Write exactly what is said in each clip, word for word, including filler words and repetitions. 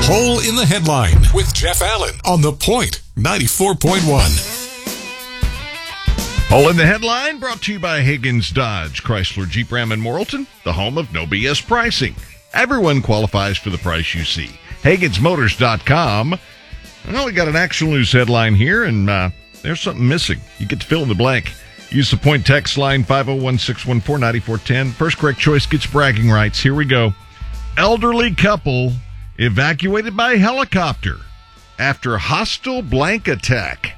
Hole in the Headline with Jeff Allen on The Point ninety-four point one. Hole in the Headline brought to you by Higgins Dodge, Chrysler, Jeep, Ram, and Morrilton, the home of no B S pricing. Everyone qualifies for the price you see. Higgins Motors dot com. Well, we got an actual news headline here, and uh, there's something missing. You get to fill in the blank. Use the Point text line five oh one, six one four, nine four one zero. First correct choice gets bragging rights. Here we go. Elderly couple evacuated by helicopter after hostile blank attack.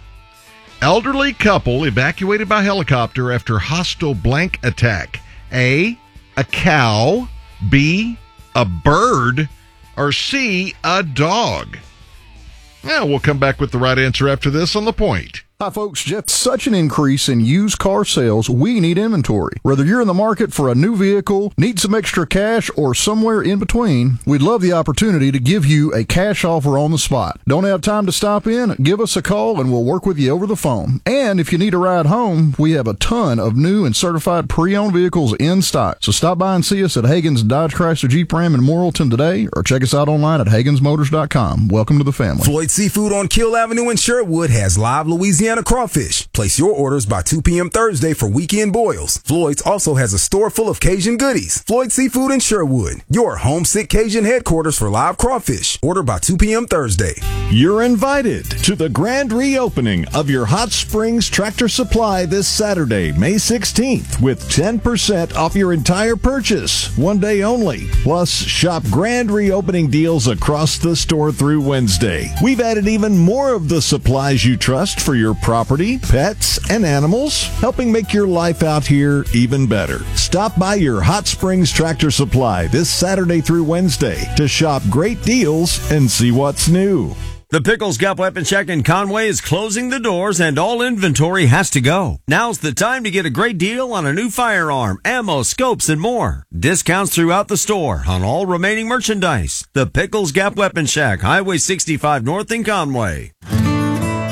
Elderly couple evacuated by helicopter after hostile blank attack. A, a cow. B, a bird. Or C, a dog. Now, we'll come back with the right answer after this on The Point. Hi, folks. Jeff, such an increase in used car sales, we need inventory. Whether you're in the market for a new vehicle, need some extra cash, or somewhere in between, we'd love the opportunity to give you a cash offer on the spot. Don't have time to stop in? Give us a call and we'll work with you over the phone. And if you need a ride home, we have a ton of new and certified pre-owned vehicles in stock. So stop by and see us at Higgins Dodge, Chrysler, Jeep, Ram, and Morrilton today, or check us out online at Higgins Motors dot com. Welcome to the family. Floyd Seafood on Kill Avenue in Sherwood has live Louisiana crawfish. Place your orders by two p.m. Thursday for weekend boils. Floyd's also has a store full of Cajun goodies. Floyd Seafood in Sherwood, your homesick Cajun headquarters for live crawfish. Order by two p.m. Thursday. You're invited to the grand reopening of your Hot Springs Tractor Supply this Saturday, May sixteenth, with ten percent off your entire purchase, one day only. Plus, shop grand reopening deals across the store through Wednesday. We've added even more of the supplies you trust for your property, pets, and animals, helping make your life out here even better. Stop by your Hot Springs Tractor Supply this Saturday through Wednesday to shop great deals and see what's new. The Pickles Gap Weapon Shack in Conway is closing the doors and all inventory has to go. Now's the time to get a great deal on a new firearm, ammo, scopes, and more. Discounts throughout the store on all remaining merchandise. The Pickles Gap Weapon Shack, Highway sixty-five North in Conway.